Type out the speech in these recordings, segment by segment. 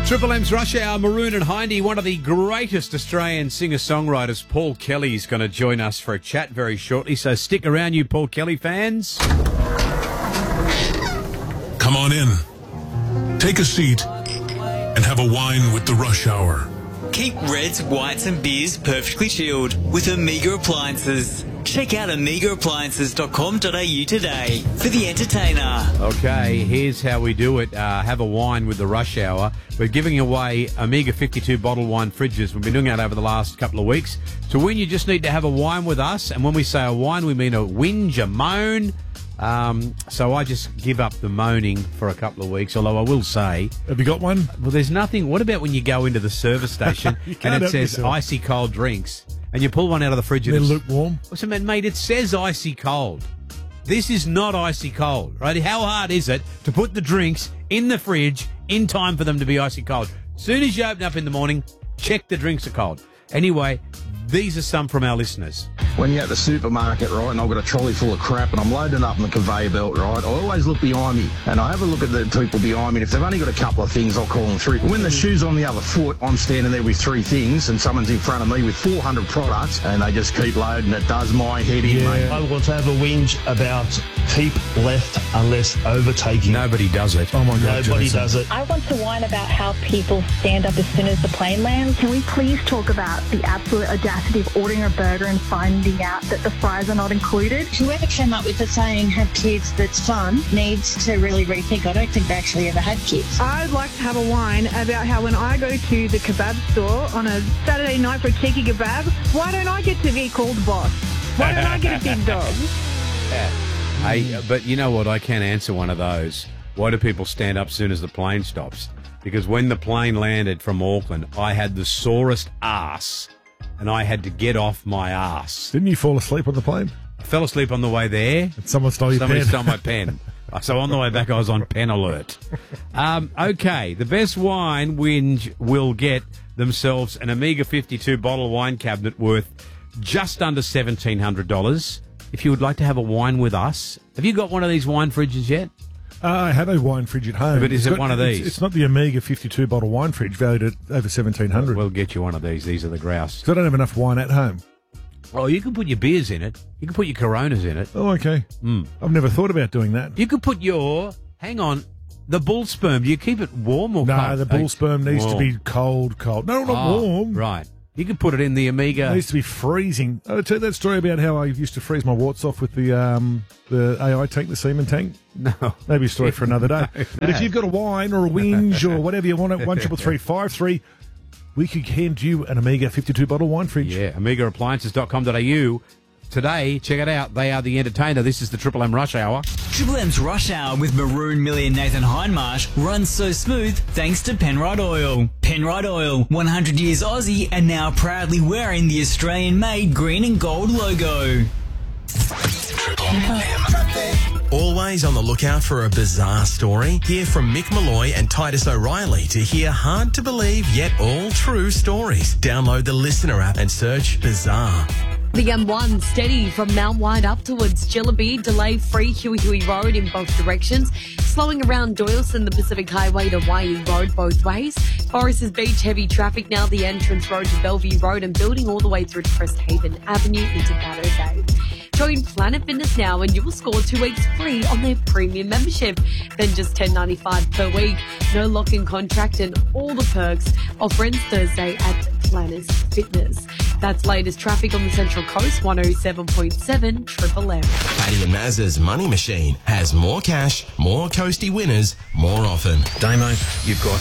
Triple M's Rush Hour, Maroon and Hindy, one of the greatest Australian singer-songwriters, Paul Kelly, is going to join us for a chat very shortly, so stick around, you Paul Kelly fans. Come on in, take a seat, and have a wine with the Rush Hour. Keep reds, whites and beers perfectly chilled with Omega Appliances. Check out omegaappliances.com.au today for The Entertainer. Okay, here's how we do it. Have a wine with the Rush Hour. We're giving away Omega 52 bottled wine fridges. We've been doing that over the last couple of weeks. To win, you just need to have a wine with us. And when we say a wine, we mean a whinge, a moan. So I just give up the moaning for a couple of weeks, although I will say... Have you got one? Well, there's nothing... What about when you go into the service station and it says icy cold drinks and you pull one out of the fridge and they're lukewarm? So, mate, it says icy cold. This is not icy cold, right? How hard is it to put the drinks in the fridge in time for them to be icy cold? Soon as you open up in the morning, check the drinks are cold. Anyway, these are some from our listeners. When you're at the supermarket, right, and I've got a trolley full of crap and I'm loading up on the conveyor belt, right, I always look behind me and I have a look at the people behind me. If they've only got a couple of things, I'll call them three. When the shoe's on the other foot, I'm standing there with three things and someone's in front of me with 400 products and they just keep loading. It does my head in, mate. I want to have a whinge about keep left unless overtaking. Nobody does it. Oh, my God. Nobody does it. I want to whine about how people stand up as soon as the plane lands. Can we please talk about the absolute audacity of ordering a burger and finding out that the fries are not included? Whoever came up with the saying, have kids, that's fun, needs to really rethink. I don't think they actually ever had kids. I'd like to have a whine about how when I go to the kebab store on a Saturday night for a cheeky kebab, why don't I get to be called boss? Why don't I get a big dog? Hey, but you know what? I can't answer one of those. Why do people stand up as soon as the plane stops? Because when the plane landed from Auckland, I had the sorest ass, and I had to get off my ass. Didn't you fall asleep on the plane? I fell asleep on the way there. And someone stole your Somebody pen. stole my pen. So on the way back, I was on pen alert. Okay, the best wine whinge will get themselves an Omega 52 bottle wine cabinet worth just under $1,700. If you would like to have a wine with us, have you got one of these wine fridges yet? I have a wine fridge at home. But is it one of these? It's not the Omega 52 bottle wine fridge valued at over $1,700. We'll get you one of these. These are the grouse. So I don't have enough wine at home. Oh, you can put your beers in it. You can put your Coronas in it. Oh, okay. I've never thought about doing that. You could put the bull sperm. Do you keep it warm or cold? No, the bull sperm needs to be cold. No, not warm. Right. You could put it in the Omega. It needs to be freezing. I'll tell you that story about how I used to freeze my warts off with the AI tank, the semen tank. No. Maybe a story for another day. No. But if you've got a wine or a whinge or whatever you want at 133353, we could hand you an Omega 52 bottle wine fridge. Yeah, omegaappliances.com.au. Today, check it out. They are the entertainer. This is the Triple M Rush Hour. Triple M's Rush Hour with Maroon Millie and Nathan Hindmarsh runs so smooth thanks to Penrite Oil. Penrite Oil, 100 years Aussie and now proudly wearing the Australian-made green and gold logo. Triple M. Always on the lookout for a bizarre story? Hear from Mick Malloy and Titus O'Reilly to hear hard-to-believe yet all-true stories. Download the Listener app and search Bizarre. The M1 steady from Mount White up towards Jillaby, delay-free Huey Road in both directions, slowing around Doyleson, the Pacific Highway to Waihi Road both ways. Foresters Beach, heavy traffic now the entrance road to Bellevue Road and building all the way through to Cresthaven Avenue into Battery Bay. Join Planet Fitness now and you will score 2 weeks free on their premium membership. Then just $10.95 per week. No lock-in contract and all the perks. Offer ends Thursday at Planet Fitness. That's latest traffic on the Central Coast, 107.7 Triple M. Paddy and Maz's Money Machine has more cash, more coasty winners, more often. Damo, you've got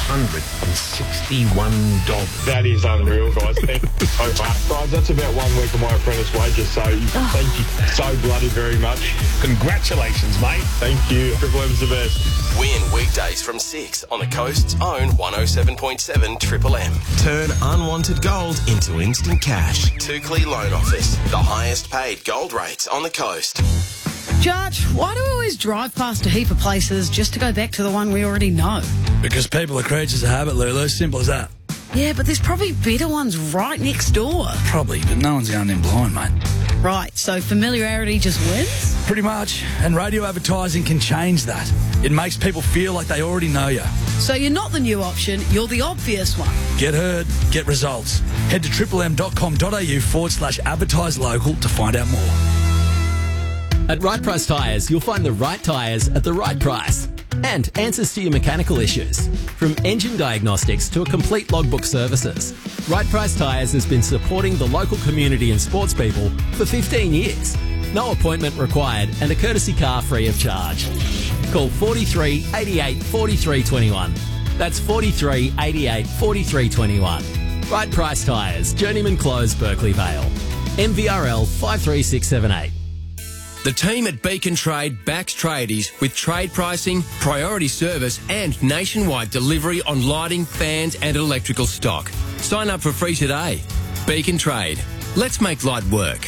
$461. That is unreal, guys. Thank you so much. Guys, that's about 1 week of my apprentice wages, so thank you so bloody very much. Congratulations, mate. Thank you. Triple M's the best. Win weekdays from 6 on the coast's own 107.7 Triple M. Turn unwanted gold into instant cash. Tukli Loan Office, the highest paid gold rates on the coast. Judge, why do we always drive past a heap of places just to go back to the one we already know? Because people are creatures of habit, Lulu. Simple as that. Yeah, but there's probably better ones right next door. Probably, but no one's going in blind, mate. Right, so familiarity just wins? Pretty much. And radio advertising can change that. It makes people feel like they already know you. So you're not the new option, you're the obvious one. Get heard, get results. Head to triplem.com.au/advertise local to find out more. At Right Price Tyres, you'll find the right tyres at the right price. And answers to your mechanical issues. From engine diagnostics to a complete logbook services. Right Price Tyres has been supporting the local community and sports people for 15 years. No appointment required and a courtesy car free of charge. Call 43 88 43 21. That's 43 88 43 21. Right Price Tyres, Journeyman Close, Berkeley Vale. MVRL 53678. The team at Beacon Trade backs tradies with trade pricing, priority service and nationwide delivery on lighting, fans and electrical stock. Sign up for free today. Beacon Trade. Let's make light work.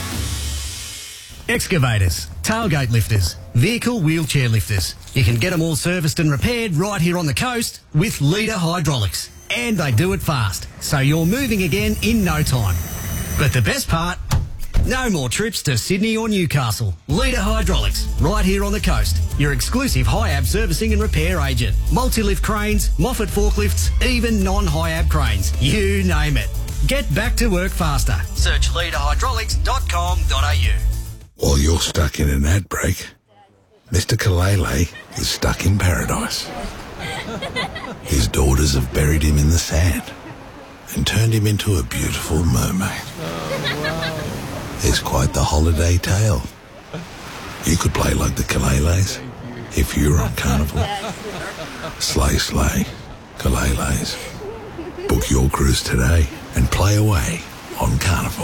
Excavators, tailgate lifters, vehicle wheelchair lifters. You can get them all serviced and repaired right here on the coast with Leader Hydraulics. And they do it fast, so you're moving again in no time. But the best part, no more trips to Sydney or Newcastle. Leader Hydraulics, right here on the coast. Your exclusive HIAB servicing and repair agent. Multi-lift cranes, Moffat forklifts, even non-HIAB cranes. You name it. Get back to work faster. Search leaderhydraulics.com.au. While you're stuck in an ad break, Mr. Kalele is stuck in paradise. His daughters have buried him in the sand and turned him into a beautiful mermaid. It's quite the holiday tale. You could play like the Kaleles if you were on Carnival. Slay, slay, Kaleles. Book your cruise today and play away on Carnival.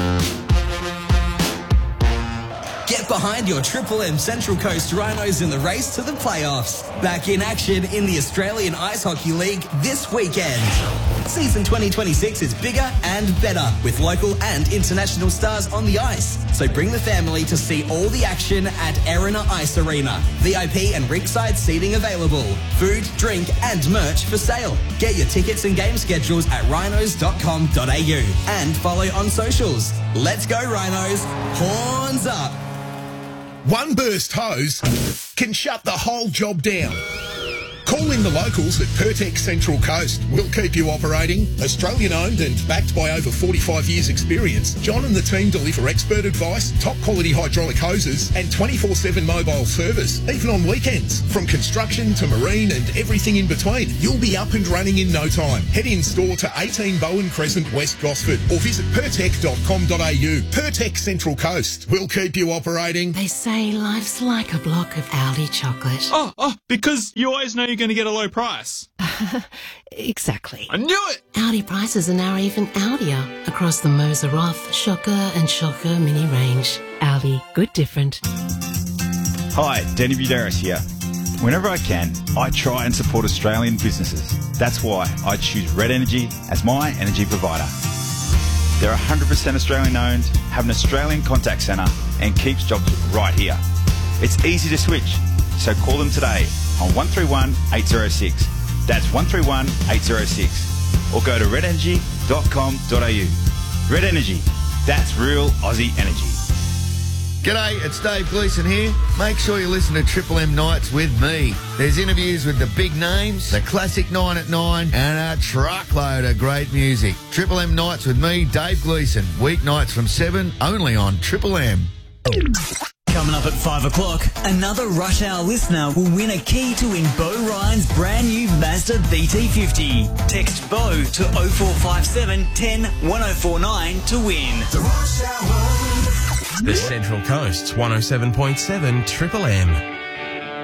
Get behind your Triple M Central Coast Rhinos in the race to the playoffs. Back in action in the Australian Ice Hockey League this weekend. Season 2026 is bigger and better with local and international stars on the ice. So bring the family to see all the action at Erina Ice Arena. VIP and ringside seating available. Food, drink and merch for sale. Get your tickets and game schedules at rhinos.com.au and follow on socials. Let's go Rhinos. Horns up. One burst hose can shut the whole job down. Call in the locals at Pertex Central Coast. We'll keep you operating. Australian owned and backed by over 45 years experience, John and the team deliver expert advice, top quality hydraulic hoses and 24/7 mobile service, even on weekends. From construction to marine and everything in between, you'll be up and running in no time. Head in store to 18 Bowen Crescent, West Gosford or visit pertec.com.au. Pertex Central Coast. We'll keep you operating. They say life's like a block of Aldi chocolate. Oh, because you always know you're going to get a low price. Exactly. I knew it! Aldi prices are now even Aldier across the Moser Roth, Shocker and Shocker mini range. Aldi, good different. Hi, Danny Buderis here. Whenever I can, I try and support Australian businesses. That's why I choose Red Energy as my energy provider. They're 100% Australian owned, have an Australian contact centre and keeps jobs right here. It's easy to switch, so call them today on 131 806. That's 131 806. Or go to redenergy.com.au. Red Energy, that's real Aussie energy. G'day, it's Dave Gleeson here. Make sure you listen to Triple M Nights with me. There's interviews with the big names, the classic 9 at 9, and a truckload of great music. Triple M Nights with me, Dave Gleeson. Weeknights from 7, only on Triple M. Coming up at 5 o'clock, another Rush Hour listener will win a key to win Bo Ryan's brand new Mazda BT50. Text Bo to 0457 10 1049 to win. The Central Coast's 107.7 Triple M.